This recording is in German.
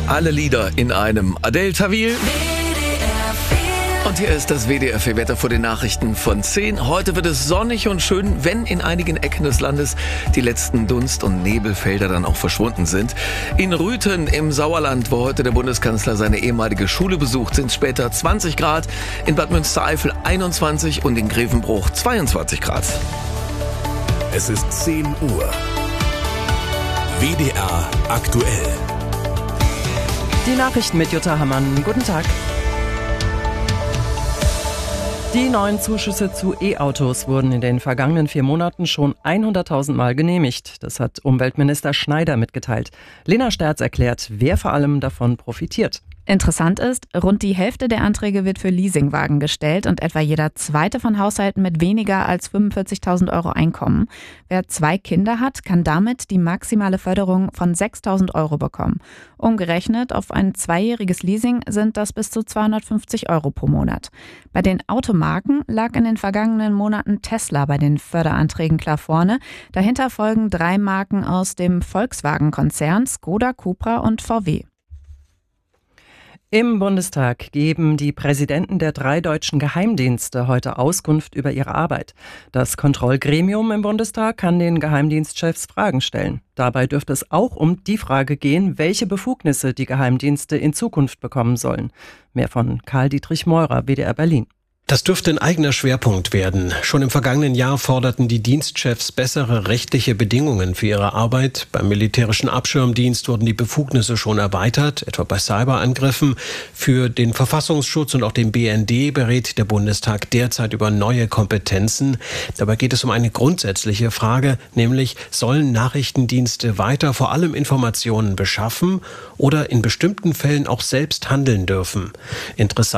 Alle Lieder in einem. Adele Tawil. Und hier ist das WDR-Wetter vor den Nachrichten von 10. Heute wird es sonnig und schön, wenn in einigen Ecken des Landes die letzten Dunst- und Nebelfelder dann auch verschwunden sind. In Rüthen im Sauerland, wo heute der Bundeskanzler seine ehemalige Schule besucht, sind es später 20 Grad, in Bad Münstereifel 21 und in Grevenbruch 22 Grad. Es ist 10 Uhr. WDR aktuell. Die Nachrichten mit Jutta Hammann. Guten Tag. Die neuen Zuschüsse zu E-Autos wurden in den vergangenen 4 Monaten schon 100.000 Mal genehmigt. Das hat Umweltminister Schneider mitgeteilt. Lena Sterz erklärt, wer vor allem davon profitiert. Interessant ist, rund die Hälfte der Anträge wird für Leasingwagen gestellt und etwa jeder zweite von Haushalten mit weniger als 45.000 Euro Einkommen. Wer 2 Kinder hat, kann damit die maximale Förderung von 6.000 Euro bekommen. Umgerechnet auf ein 2-jähriges Leasing sind das bis zu 250 Euro pro Monat. Bei den Automarken lag in den vergangenen Monaten Tesla bei den Förderanträgen klar vorne. Dahinter folgen 3 Marken aus dem Volkswagen-Konzern, Skoda, Cupra und VW. Im Bundestag geben die Präsidenten der 3 deutschen Geheimdienste heute Auskunft über ihre Arbeit. Das Kontrollgremium im Bundestag kann den Geheimdienstchefs Fragen stellen. Dabei dürfte es auch um die Frage gehen, welche Befugnisse die Geheimdienste in Zukunft bekommen sollen. Mehr von Karl-Dietrich Meurer, WDR Berlin. Das dürfte ein eigener Schwerpunkt werden. Schon im vergangenen Jahr forderten die Dienstchefs bessere rechtliche Bedingungen für ihre Arbeit. Beim militärischen Abschirmdienst wurden die Befugnisse schon erweitert, etwa bei Cyberangriffen. Für den Verfassungsschutz und auch den BND berät der Bundestag derzeit über neue Kompetenzen. Dabei geht es um eine grundsätzliche Frage, nämlich sollen Nachrichtendienste weiter vor allem Informationen beschaffen oder in bestimmten Fällen auch selbst handeln dürfen? Interessant